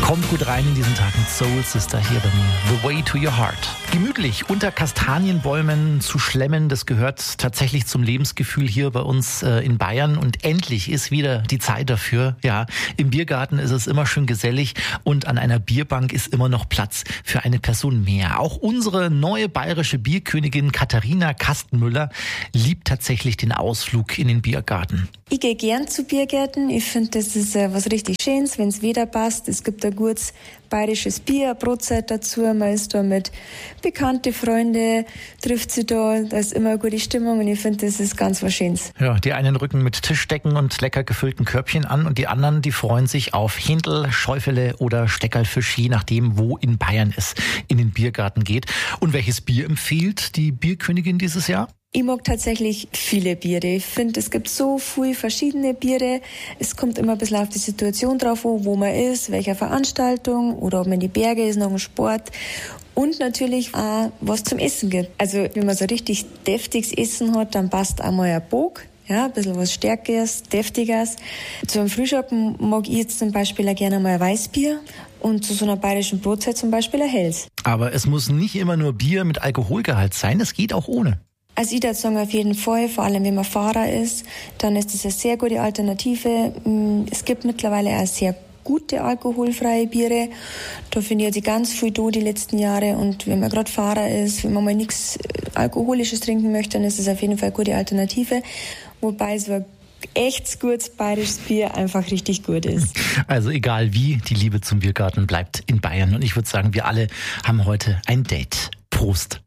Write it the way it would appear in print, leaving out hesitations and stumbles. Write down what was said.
Kommt gut rein in diesen Tagen. Soul Sister hier bei mir. The Way to Your Heart. Gemütlich unter Kastanienbäumen zu schlemmen, das gehört tatsächlich zum Lebensgefühl hier bei uns in Bayern. Und endlich ist wieder die Zeit dafür. Ja, im Biergarten ist es immer schön gesellig und an einer Bierbank ist immer noch Platz für eine Person mehr. Auch unsere neue bayerische Bierkönigin Katharina Kastenmüller liebt tatsächlich den Ausflug in den Biergarten. Ich gehe gern zu Biergärten. Ich finde, das ist was richtig Schönes, wenn es Wetter passt. Es gibt ein gutes bayerisches Bier, eine Brotzeit dazu. Man ist da mit bekannten Freunden, trifft sie da ist immer eine gute Stimmung und ich finde, das ist ganz was Schönes. Ja, die einen rücken mit Tischdecken und lecker gefüllten Körbchen an und die anderen, die freuen sich auf Händel, Schäufele oder Steckerlfisch, je nachdem, wo in Bayern es in den Biergarten geht. Und welches Bier empfiehlt die Bierkönigin dieses Jahr? Ich mag tatsächlich viele Biere. Ich finde, es gibt so viele verschiedene Biere. Es kommt immer ein bisschen auf die Situation drauf an, wo man ist, welcher Veranstaltung oder ob man in die Berge ist, nach dem Sport. Und natürlich auch, was zum Essen gibt. Also, wenn man so richtig deftiges Essen hat, dann passt auch mal ein Bog. Ja, ein bisschen was Stärkeres, Deftiges. Zum Frühschoppen mag ich jetzt zum Beispiel auch gerne mal ein Weißbier. Und zu so einer bayerischen Brotzeit zum Beispiel ein Helles. Aber es muss nicht immer nur Bier mit Alkoholgehalt sein, es geht auch ohne. Also ich würde sagen, auf jeden Fall, vor allem wenn man Fahrer ist, dann ist das eine sehr gute Alternative. Es gibt mittlerweile auch sehr gute alkoholfreie Biere. Da finde ich ganz viel da die letzten Jahre. Und wenn man gerade Fahrer ist, wenn man mal nichts Alkoholisches trinken möchte, dann ist es auf jeden Fall eine gute Alternative. Wobei so ein echt gutes bayerisches Bier einfach richtig gut ist. Also egal wie, die Liebe zum Biergarten bleibt in Bayern. Und ich würde sagen, wir alle haben heute ein Date. Prost!